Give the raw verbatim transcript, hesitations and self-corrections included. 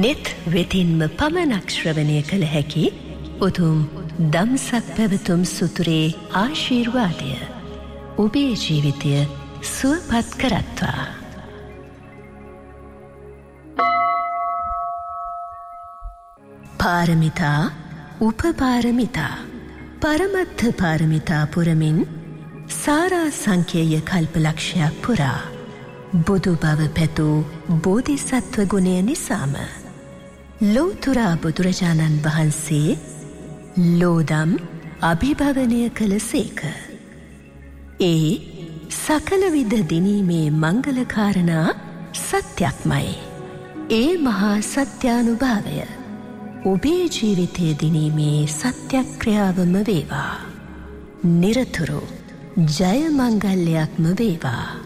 නෙත් වෙතින්ම පමණක් ශ්‍රවණය කළ හැකි උතුම් දම්සක් පැවතුම් සුතුරේ ආශිර්වාදය ඔබේ ජීවිතය සුවපත් කරත්වා. පාරමිතා උපපාරමිතා පරමත්ථ පාරමිතා පුරමින් සාරා සංඛ්‍යය කල්පලක්ෂයක් පුරා බුදු බව පැතූ බෝධිසත්ව ගුණය නිසාම ලෝතුරා බුදුරජාණන් වහන්සේ ලෝදම් අභිභවනය කළ සේක. ඒ සකලවිද දිනීමේ මංගල කාරණා සත්‍යක්මයි. ඒ මහා සත්‍යානුභාවය ඔබේ ජීවිතය දිනීමේ සත්‍යක්‍රියාවම වේවා. නිරතුරු ජය මංගල්‍යයක්ම වේවා.